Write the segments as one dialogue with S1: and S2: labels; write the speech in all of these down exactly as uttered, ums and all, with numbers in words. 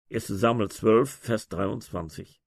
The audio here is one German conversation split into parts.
S1: erster Samuel zwölf, Vers dreiundzwanzig.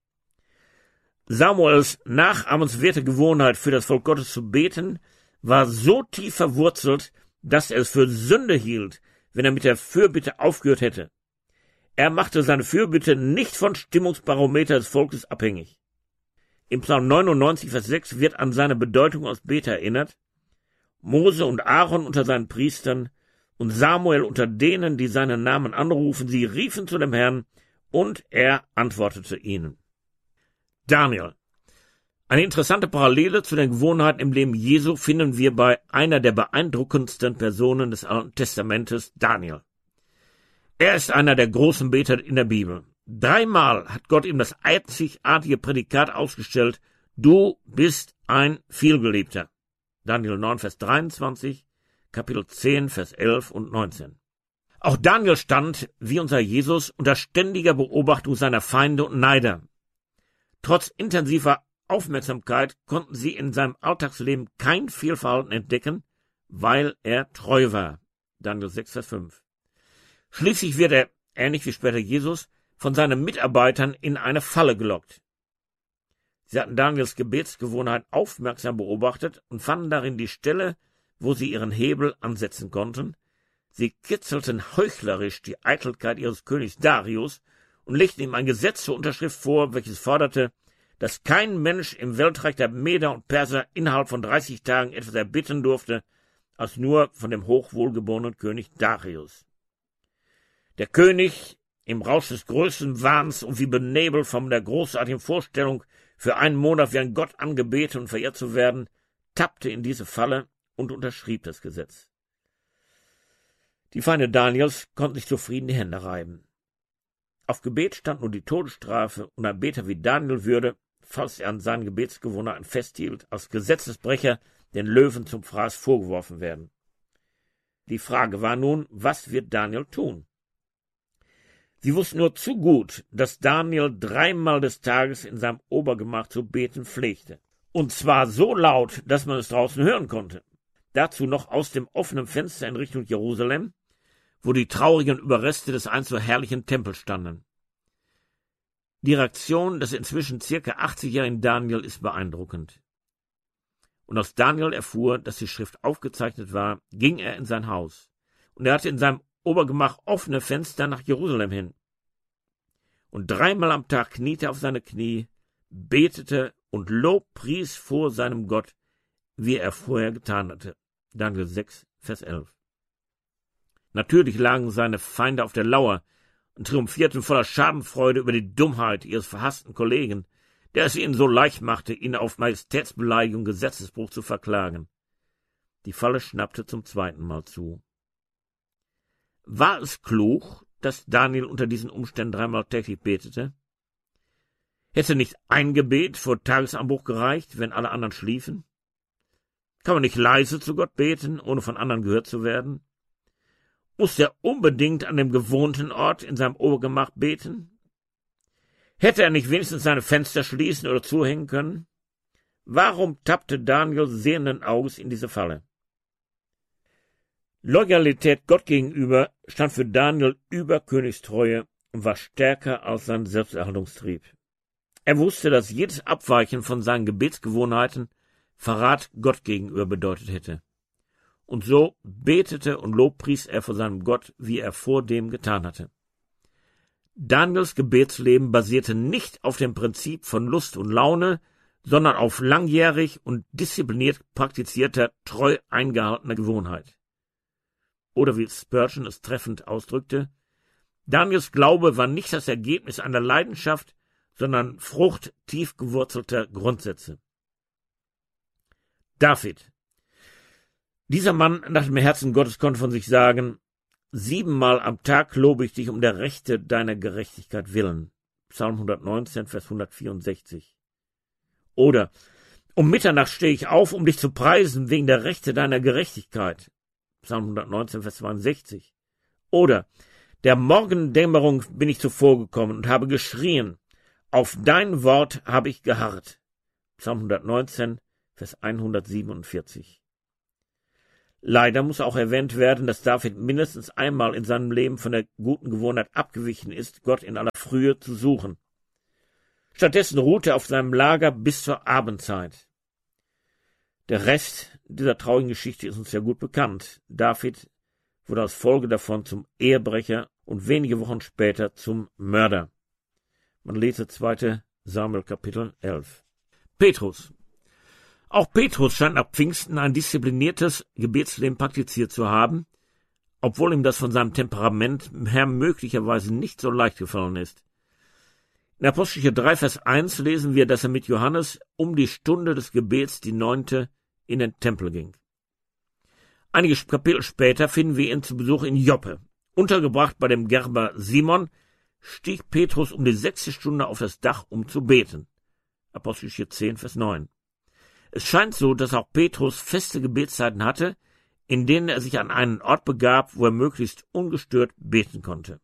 S1: Samuels nachahmenswerte Gewohnheit, für das Volk Gottes zu beten, war so tief verwurzelt, dass er es für Sünde hielt, wenn er mit der Fürbitte aufgehört hätte. Er machte seine Fürbitte nicht von Stimmungsbarometer des Volkes abhängig. Im Psalm neunundneunzig, Vers sechs wird an seine Bedeutung als Beter erinnert. Mose und Aaron unter seinen Priestern und Samuel unter denen, die seinen Namen anrufen, sie riefen zu dem Herrn, und er antwortete ihnen. Daniel. Eine interessante Parallele zu den Gewohnheiten im Leben Jesu finden wir bei einer der beeindruckendsten Personen des Alten Testamentes, Daniel. Er ist einer der großen Beter in der Bibel. Dreimal hat Gott ihm das einzigartige Prädikat ausgestellt: Du bist ein Vielgeliebter. Daniel neun, Vers dreiundzwanzig, Kapitel zehn, Vers elf und neunzehn. Auch Daniel stand, wie unser Jesus, unter ständiger Beobachtung seiner Feinde und Neider. Trotz intensiver Aufmerksamkeit konnten sie in seinem Alltagsleben kein Fehlverhalten entdecken, weil er treu war. Daniel sechs, Vers fünf. Schließlich wird er, ähnlich wie später Jesus, von seinen Mitarbeitern in eine Falle gelockt. Sie hatten Daniels Gebetsgewohnheit aufmerksam beobachtet und fanden darin die Stelle, wo sie ihren Hebel ansetzen konnten. Sie kitzelten heuchlerisch die Eitelkeit ihres Königs Darius und legten ihm ein Gesetz zur Unterschrift vor, welches forderte, dass kein Mensch im Weltreich der Meder und Perser innerhalb von dreißig Tagen etwas erbitten durfte, als nur von dem hochwohlgeborenen König Darius. Der König, im Rausch des größten Wahns und wie benebelt von der großartigen Vorstellung, für einen Monat wie ein Gott angebetet und verehrt zu werden, tappte in diese Falle und unterschrieb das Gesetz. Die Feinde Daniels konnten sich zufrieden die Hände reiben. Auf Gebet stand nur die Todesstrafe, und ein Beter wie Daniel würde, falls er an seinen Gebetsgewohnheiten festhielt, als Gesetzesbrecher den Löwen zum Fraß vorgeworfen werden. Die Frage war nun, was wird Daniel tun? Sie wussten nur zu gut, dass Daniel dreimal des Tages in seinem Obergemach zu beten pflegte. Und zwar so laut, dass man es draußen hören konnte. Dazu noch aus dem offenen Fenster in Richtung Jerusalem, wo die traurigen Überreste des einst so herrlichen Tempels standen. Die Reaktion des inzwischen circa achtzigjährigen Daniel ist beeindruckend. Und als Daniel erfuhr, dass die Schrift aufgezeichnet war, ging er in sein Haus. Und er hatte in seinem Obergemach offene Fenster nach Jerusalem hin. Und dreimal am Tag kniete er auf seine Knie, betete und lobpries vor seinem Gott, wie er vorher getan hatte. Daniel sechs, Vers elf. Natürlich lagen seine Feinde auf der Lauer und triumphierten voller Schadenfreude über die Dummheit ihres verhassten Kollegen, der es ihnen so leicht machte, ihn auf Majestätsbeleidigung und Gesetzesbruch zu verklagen. Die Falle schnappte zum zweiten Mal zu. War es klug, dass Daniel unter diesen Umständen dreimal täglich betete? Hätte nicht ein Gebet vor Tagesanbruch gereicht, wenn alle anderen schliefen? Kann man nicht leise zu Gott beten, ohne von anderen gehört zu werden? Muss er unbedingt an dem gewohnten Ort in seinem Obergemach beten? Hätte er nicht wenigstens seine Fenster schließen oder zuhängen können? Warum tappte Daniel sehenden Auges in diese Falle? Loyalität Gott gegenüber stand für Daniel über Königstreue und war stärker als sein Selbsterhaltungstrieb. Er wusste, dass jedes Abweichen von seinen Gebetsgewohnheiten Verrat Gott gegenüber bedeutet hätte. Und so betete und lobpries er vor seinem Gott, wie er vordem getan hatte. Daniels Gebetsleben basierte nicht auf dem Prinzip von Lust und Laune, sondern auf langjährig und diszipliniert praktizierter, treu eingehaltener Gewohnheit. Oder wie Spurgeon es treffend ausdrückte, Daniels Glaube war nicht das Ergebnis einer Leidenschaft, sondern Frucht tief gewurzelter Grundsätze. David. Dieser Mann nach dem Herzen Gottes konnte von sich sagen, siebenmal am Tag lobe ich dich um der Rechte deiner Gerechtigkeit willen. Psalm hundertneunzehn, Vers hundertvierundsechzig. Oder, um Mitternacht stehe ich auf, um dich zu preisen wegen der Rechte deiner Gerechtigkeit. Psalm hundertneunzehn, Vers zweiundsechzig. Oder, der Morgendämmerung bin ich zuvorgekommen und habe geschrien, auf dein Wort habe ich geharrt. Psalm hundertneunzehn, Vers hundertsiebenundvierzig. Leider muss auch erwähnt werden, dass David mindestens einmal in seinem Leben von der guten Gewohnheit abgewichen ist, Gott in aller Frühe zu suchen. Stattdessen ruhte er auf seinem Lager bis zur Abendzeit. Der Rest dieser traurigen Geschichte ist uns ja gut bekannt. David wurde als Folge davon zum Ehebrecher und wenige Wochen später zum Mörder. Man lese zweite Samuel Kapitel elf. Petrus. Auch Petrus scheint nach Pfingsten ein diszipliniertes Gebetsleben praktiziert zu haben, obwohl ihm das von seinem Temperament her möglicherweise nicht so leicht gefallen ist. In Apostelgeschichte drei, Vers eins lesen wir, dass er mit Johannes um die Stunde des Gebets, die neunte, in den Tempel ging. Einige Kapitel später finden wir ihn zu Besuch in Joppe. Untergebracht bei dem Gerber Simon, stieg Petrus um die sechste Stunde auf das Dach, um zu beten. Apostelgeschichte zehn, Vers neun. Es scheint so, dass auch Petrus feste Gebetszeiten hatte, in denen er sich an einen Ort begab, wo er möglichst ungestört beten konnte.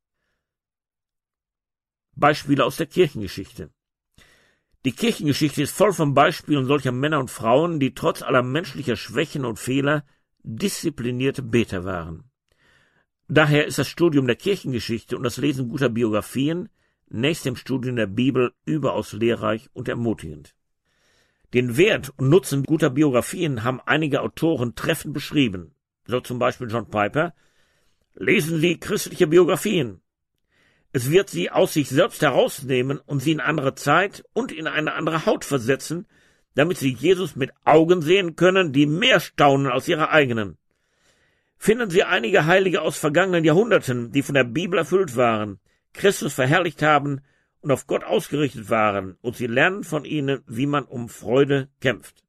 S1: Beispiele aus der Kirchengeschichte. Die Kirchengeschichte ist voll von Beispielen solcher Männer und Frauen, die trotz aller menschlicher Schwächen und Fehler disziplinierte Beter waren. Daher ist das Studium der Kirchengeschichte und das Lesen guter Biografien nächst dem Studium der Bibel überaus lehrreich und ermutigend. Den Wert und Nutzen guter Biografien haben einige Autoren treffend beschrieben, so zum Beispiel John Piper: Lesen Sie christliche Biografien. Es wird sie aus sich selbst herausnehmen und sie in eine andere Zeit und in eine andere Haut versetzen, damit sie Jesus mit Augen sehen können, die mehr staunen als ihre eigenen. Finden Sie einige Heilige aus vergangenen Jahrhunderten, die von der Bibel erfüllt waren, Christus verherrlicht haben und auf Gott ausgerichtet waren, und Sie lernen von ihnen, wie man um Freude kämpft.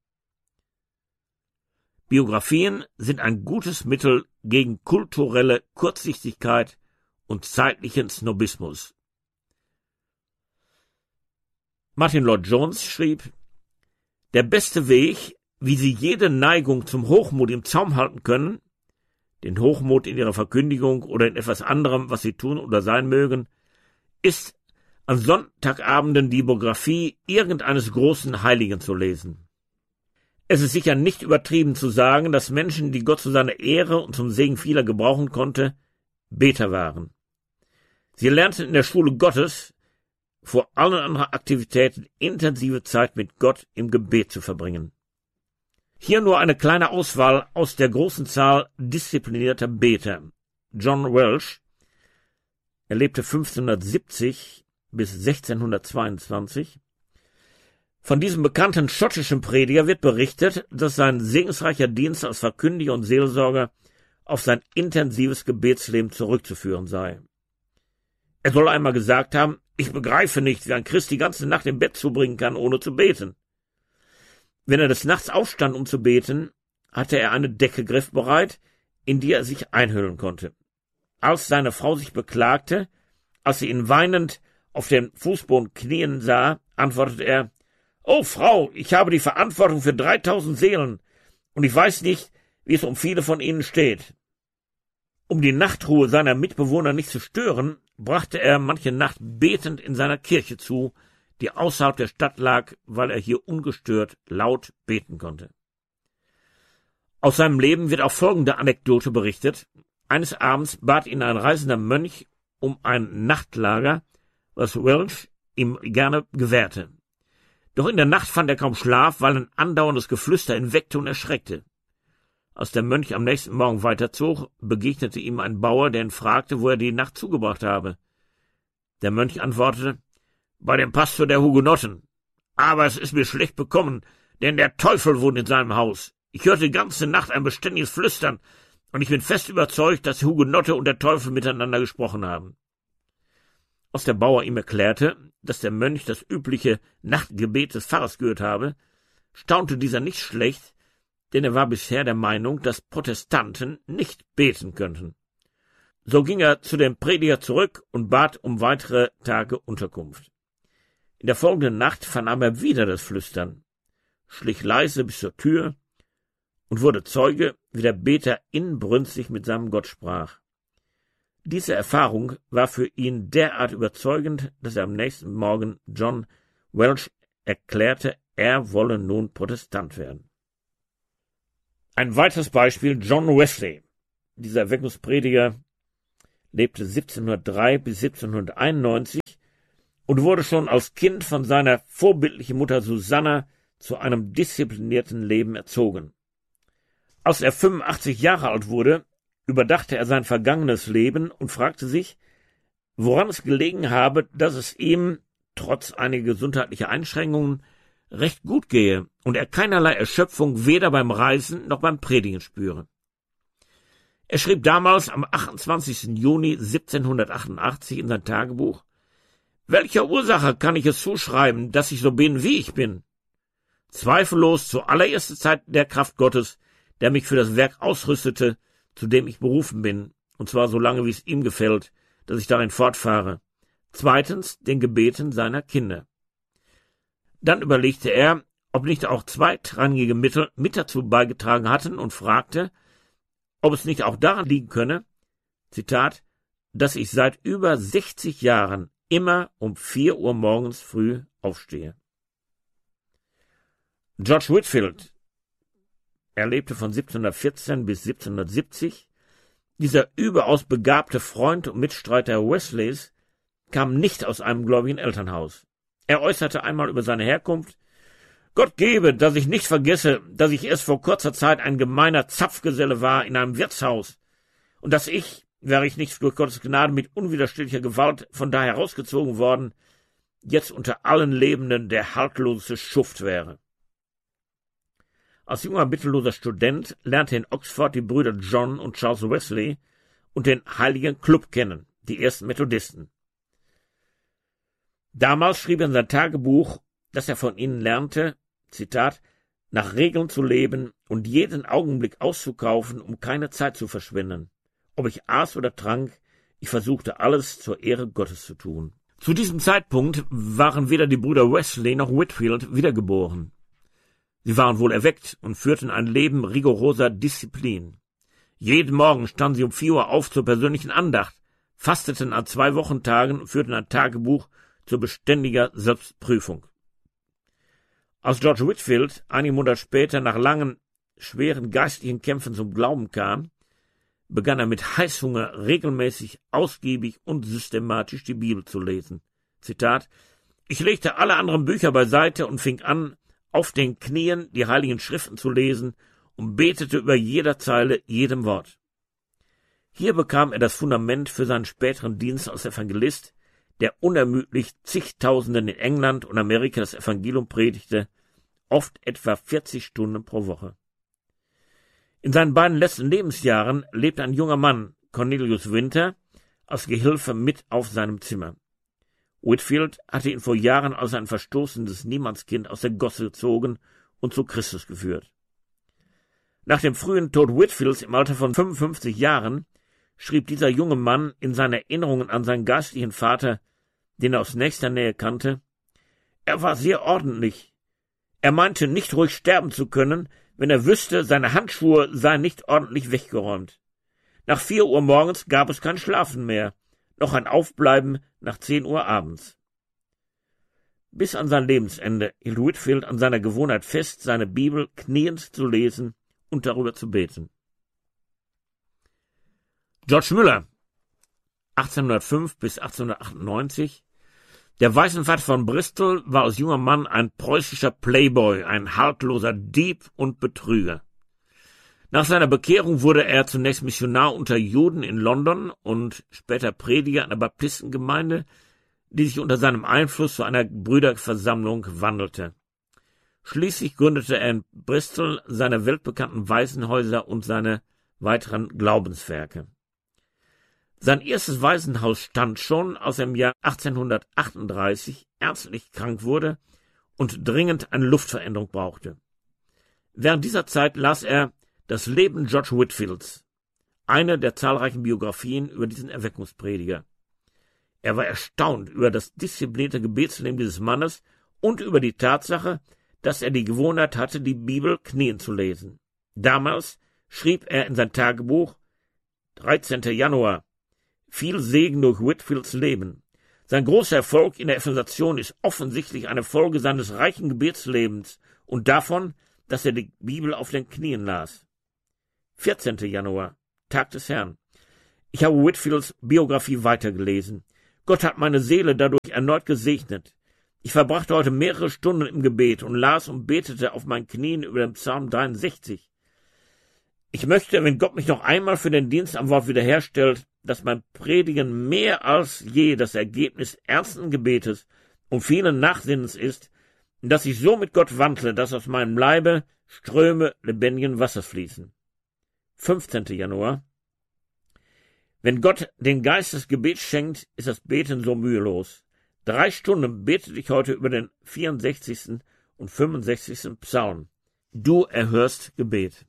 S1: Biografien sind ein gutes Mittel gegen kulturelle Kurzsichtigkeit und zeitlichen Snobismus. Martin Lloyd-Jones schrieb: Der beste Weg, wie Sie jede Neigung zum Hochmut im Zaum halten können, den Hochmut in ihrer Verkündigung oder in etwas anderem, was sie tun oder sein mögen, ist, an Sonntagabenden die Biografie irgendeines großen Heiligen zu lesen. Es ist sicher nicht übertrieben zu sagen, dass Menschen, die Gott zu seiner Ehre und zum Segen vieler gebrauchen konnte, Beter waren. Sie lernten in der Schule Gottes, vor allen anderen Aktivitäten, intensive Zeit mit Gott im Gebet zu verbringen. Hier nur eine kleine Auswahl aus der großen Zahl disziplinierter Beter. John Welsh, er lebte fünfzehnhundertsiebzig bis sechzehnhundertzweiundzwanzig. Von diesem bekannten schottischen Prediger wird berichtet, dass sein segensreicher Dienst als Verkündiger und Seelsorger auf sein intensives Gebetsleben zurückzuführen sei. Er soll einmal gesagt haben: Ich begreife nicht, wie ein Christ die ganze Nacht im Bett zubringen kann, ohne zu beten. Wenn er des Nachts aufstand, um zu beten, hatte er eine Decke griffbereit, in die er sich einhüllen konnte. Als seine Frau sich beklagte, als sie ihn weinend auf dem Fußboden knien sah, antwortete er: »Oh, Frau, ich habe die Verantwortung für dreitausend Seelen, und ich weiß nicht, wie es um viele von ihnen steht.« Um die Nachtruhe seiner Mitbewohner nicht zu stören, brachte er manche Nacht betend in seiner Kirche zu, die außerhalb der Stadt lag, weil er hier ungestört laut beten konnte. Aus seinem Leben wird auch folgende Anekdote berichtet. Eines Abends bat ihn ein reisender Mönch um ein Nachtlager, was Welsh ihm gerne gewährte. Doch in der Nacht fand er kaum Schlaf, weil ein andauerndes Geflüster ihn weckte und erschreckte. Als der Mönch am nächsten Morgen weiterzog, begegnete ihm ein Bauer, der ihn fragte, wo er die Nacht zugebracht habe. Der Mönch antwortete: »Bei dem Pastor der Hugenotten. Aber es ist mir schlecht bekommen, denn der Teufel wohnt in seinem Haus. Ich hörte die ganze Nacht ein beständiges Flüstern, und ich bin fest überzeugt, dass die Hugenotte und der Teufel miteinander gesprochen haben.« Als der Bauer ihm erklärte, dass der Mönch das übliche Nachtgebet des Pfarrers gehört habe, staunte dieser nicht schlecht, denn er war bisher der Meinung, dass Protestanten nicht beten könnten. So ging er zu dem Prediger zurück und bat um weitere Tage Unterkunft. In der folgenden Nacht vernahm er wieder das Flüstern, schlich leise bis zur Tür und wurde Zeuge, wie der Beter inbrünstig mit seinem Gott sprach. Diese Erfahrung war für ihn derart überzeugend, dass er am nächsten Morgen John Welsh erklärte, er wolle nun Protestant werden. Ein weiteres Beispiel, John Wesley. Dieser Erweckungsprediger lebte siebzehnhundertdrei bis siebzehnhunderteinundneunzig und wurde schon als Kind von seiner vorbildlichen Mutter Susanna zu einem disziplinierten Leben erzogen. Als er fünfundachtzig Jahre alt wurde, überdachte er sein vergangenes Leben und fragte sich, woran es gelegen habe, dass es ihm, trotz einiger gesundheitlicher Einschränkungen, recht gut gehe und er keinerlei Erschöpfung weder beim Reisen noch beim Predigen spüre. Er schrieb damals am achtundzwanzigsten Juni siebzehnhundertachtundachtzig in sein Tagebuch: Welcher Ursache kann ich es zuschreiben, dass ich so bin, wie ich bin? Zweifellos zur allerersten Zeit der Kraft Gottes, der mich für das Werk ausrüstete, zu dem ich berufen bin, und zwar so lange, wie es ihm gefällt, dass ich darin fortfahre. Zweitens den Gebeten seiner Kinder. Dann überlegte er, ob nicht auch zweitrangige Mittel mit dazu beigetragen hatten und fragte, ob es nicht auch daran liegen könne, Zitat, dass ich seit über sechzig Jahren immer um vier Uhr morgens früh aufstehe. George Whitefield, er lebte von siebzehnhundertvierzehn bis siebzehnhundertsiebzig. Dieser überaus begabte Freund und Mitstreiter Wesleys kam nicht aus einem gläubigen Elternhaus. Er äußerte einmal über seine Herkunft: Gott gebe, dass ich nicht vergesse, dass ich erst vor kurzer Zeit ein gemeiner Zapfgeselle war in einem Wirtshaus und dass ich, wäre ich nicht durch Gottes Gnade mit unwiderstehlicher Gewalt von da herausgezogen worden, jetzt unter allen Lebenden der haltloseste Schuft wäre. Als junger mittelloser Student lernte er in Oxford die Brüder John und Charles Wesley und den Heiligen Club kennen, die ersten Methodisten. Damals schrieb er in sein Tagebuch, dass er von ihnen lernte, Zitat, nach Regeln zu leben und jeden Augenblick auszukaufen, um keine Zeit zu verschwenden. Ob ich aß oder trank, ich versuchte alles zur Ehre Gottes zu tun. Zu diesem Zeitpunkt waren weder die Brüder Wesley noch Whitefield wiedergeboren. Sie waren wohl erweckt und führten ein Leben rigoroser Disziplin. Jeden Morgen standen sie um vier Uhr auf zur persönlichen Andacht, fasteten an zwei Wochentagen und führten ein Tagebuch zur beständiger Selbstprüfung. Als George Whitefield einige Monate später nach langen, schweren geistlichen Kämpfen zum Glauben kam, begann er mit Heißhunger regelmäßig, ausgiebig und systematisch die Bibel zu lesen. Zitat: Ich legte alle anderen Bücher beiseite und fing an, auf den Knien die heiligen Schriften zu lesen und betete über jeder Zeile, jedem Wort. Hier bekam er das Fundament für seinen späteren Dienst als Evangelist, der unermüdlich zigtausenden in England und Amerika das Evangelium predigte, oft etwa vierzig Stunden pro Woche. In seinen beiden letzten Lebensjahren lebte ein junger Mann, Cornelius Winter, als Gehilfe mit auf seinem Zimmer. Whitefield hatte ihn vor Jahren als ein verstoßenes Niemandskind aus der Gosse gezogen und zu Christus geführt. Nach dem frühen Tod Whitefields im Alter von fünfundfünfzig Jahren schrieb dieser junge Mann in seinen Erinnerungen an seinen geistlichen Vater, den er aus nächster Nähe kannte: Er war sehr ordentlich. Er meinte, nicht ruhig sterben zu können, wenn er wüsste, seine Handschuhe seien nicht ordentlich weggeräumt. Nach vier Uhr morgens gab es kein Schlafen mehr, noch ein Aufbleiben nach zehn Uhr abends. Bis an sein Lebensende hielt Whitefield an seiner Gewohnheit fest, seine Bibel kniend zu lesen und darüber zu beten. George Müller, achtzehnhundertfünf bis achtzehnhundertachtundneunzig, der Waisenvater von Bristol, war als junger Mann ein preußischer Playboy, ein haltloser Dieb und Betrüger. Nach seiner Bekehrung wurde er zunächst Missionar unter Juden in London und später Prediger einer Baptistengemeinde, die sich unter seinem Einfluss zu einer Brüderversammlung wandelte. Schließlich gründete er in Bristol seine weltbekannten Waisenhäuser und seine weiteren Glaubenswerke. Sein erstes Waisenhaus stand schon, als er im Jahr achtzehnhundertachtunddreißig ernstlich krank wurde und dringend eine Luftveränderung brauchte. Während dieser Zeit las er Das Leben George Whitefields, eine der zahlreichen Biografien über diesen Erweckungsprediger. Er war erstaunt über das disziplinierte Gebetsleben dieses Mannes und über die Tatsache, dass er die Gewohnheit hatte, die Bibel knien zu lesen. Damals schrieb er in sein Tagebuch, dreizehnten Januar, viel Segen durch Whitefields Leben. Sein großer Erfolg in der Evangelisation ist offensichtlich eine Folge seines reichen Gebetslebens und davon, dass er die Bibel auf den Knien las. vierzehnten Januar, Tag des Herrn. Ich habe Whitefields Biografie weitergelesen. Gott hat meine Seele dadurch erneut gesegnet. Ich verbrachte heute mehrere Stunden im Gebet und las und betete auf meinen Knien über den Psalm dreiundsechzig. Ich möchte, wenn Gott mich noch einmal für den Dienst am Wort wiederherstellt, dass mein Predigen mehr als je das Ergebnis ernsten Gebetes und vielen Nachsinnens ist, dass ich so mit Gott wandle, dass aus meinem Leibe Ströme lebendigen Wassers fließen. fünfzehnten Januar. Wenn Gott den Geist des Gebets schenkt, ist das Beten so mühelos. Drei Stunden betete ich heute über den vierundsechzigsten und fünfundsechzigsten Psalm. Du erhörst Gebet.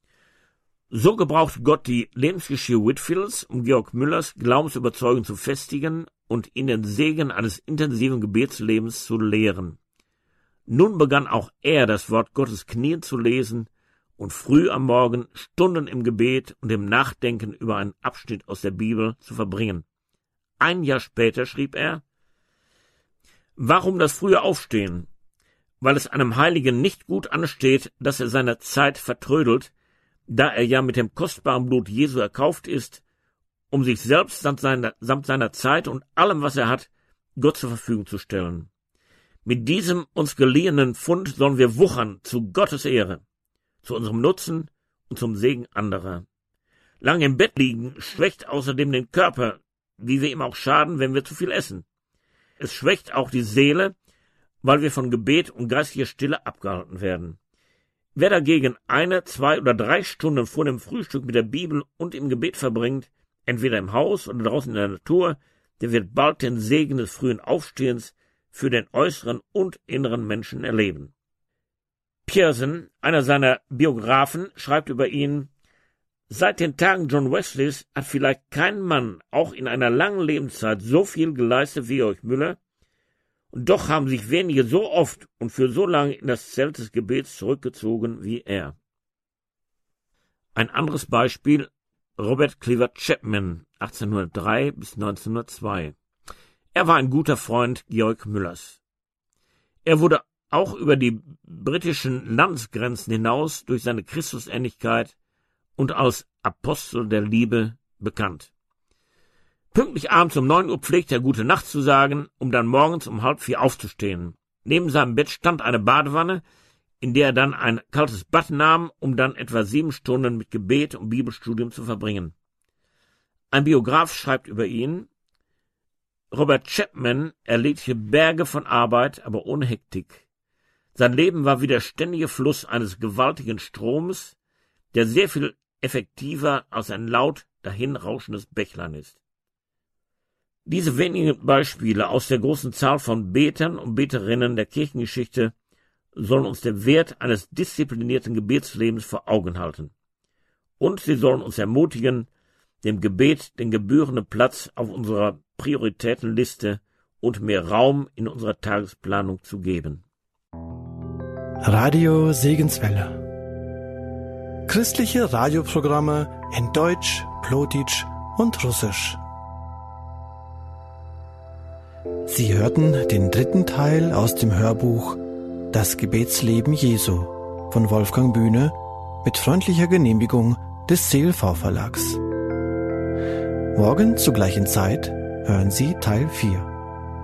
S1: So gebraucht Gott die Lebensgeschichte Whitefields, um Georg Müllers Glaubensüberzeugung zu festigen und ihn den Segen eines intensiven Gebetslebens zu lehren. Nun begann auch er, das Wort Gottes knien zu lesen und früh am Morgen Stunden im Gebet und im Nachdenken über einen Abschnitt aus der Bibel zu verbringen. Ein Jahr später schrieb er: Warum das frühe Aufstehen? Weil es einem Heiligen nicht gut ansteht, dass er seine Zeit vertrödelt, da er ja mit dem kostbaren Blut Jesu erkauft ist, um sich selbst samt seiner, samt seiner Zeit und allem, was er hat, Gott zur Verfügung zu stellen. Mit diesem uns geliehenen Pfund sollen wir wuchern zu Gottes Ehre, zu unserem Nutzen und zum Segen anderer. Lange im Bett liegen schwächt außerdem den Körper, wie wir ihm auch schaden, wenn wir zu viel essen. Es schwächt auch die Seele, weil wir von Gebet und geistlicher Stille abgehalten werden. Wer dagegen eine, zwei oder drei Stunden vor dem Frühstück mit der Bibel und im Gebet verbringt, entweder im Haus oder draußen in der Natur, der wird bald den Segen des frühen Aufstehens für den äußeren und inneren Menschen erleben. Pearson, einer seiner Biografen, schreibt über ihn: Seit den Tagen John Wesleys hat vielleicht kein Mann, auch in einer langen Lebenszeit, so viel geleistet wie Georg Müller, und doch haben sich wenige so oft und für so lange in das Zelt des Gebets zurückgezogen wie er. Ein anderes Beispiel: Robert Clifford Chapman, achtzehnhundertdrei bis neunzehnhundertzwei. Er war ein guter Freund Georg Müllers. Er wurde auch über die britischen Landesgrenzen hinaus durch seine Christusähnlichkeit und als Apostel der Liebe bekannt. Pünktlich abends um neun Uhr pflegte er Gute Nacht zu sagen, um dann morgens um halb vier aufzustehen. Neben seinem Bett stand eine Badewanne, in der er dann ein kaltes Bad nahm, um dann etwa sieben Stunden mit Gebet und Bibelstudium zu verbringen. Ein Biograf schreibt über ihn: Robert Chapman erledigte Berge von Arbeit, aber ohne Hektik. Sein Leben war wie der ständige Fluss eines gewaltigen Stromes, der sehr viel effektiver als ein laut dahinrauschendes Bächlein ist. Diese wenigen Beispiele aus der großen Zahl von Betern und Beterinnen der Kirchengeschichte sollen uns den Wert eines disziplinierten Gebetslebens vor Augen halten. Und sie sollen uns ermutigen, dem Gebet den gebührenden Platz auf unserer Prioritätenliste und mehr Raum in unserer Tagesplanung zu geben.
S2: Radio Segenswelle. Christliche Radioprogramme in Deutsch, Plotitsch und Russisch. Sie hörten den dritten Teil aus dem Hörbuch Das Gebetsleben Jesu von Wolfgang Bühne mit freundlicher Genehmigung des C L V Verlags. Morgen zur gleichen Zeit hören Sie Teil vier.